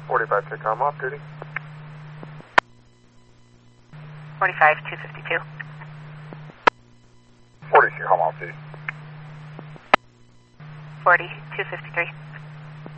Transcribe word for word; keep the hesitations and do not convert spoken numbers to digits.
forty-five, take home off duty. forty-five, two fifty-two. forty-two, home off duty. forty, two fifty-three.